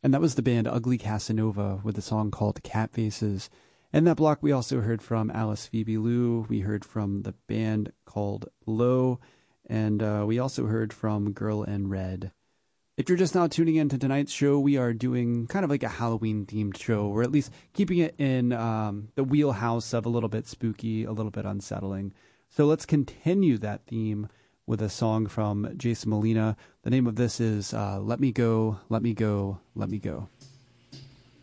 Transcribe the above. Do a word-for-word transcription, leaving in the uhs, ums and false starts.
And that was the band Ugly Casanova with a song called Cat Faces. In that block, we also heard from Alice Phoebe Lou. We heard from the band called Low. And uh, we also heard from Girl in Red. If you're just now tuning in to tonight's show, we are doing kind of like a Halloween-themed show, or at least keeping it in um, the wheelhouse of a little bit spooky, a little bit unsettling. So let's continue that theme with a song from Jason Molina. The name of this is uh, Let Me Go, Let Me Go, Let Me Go.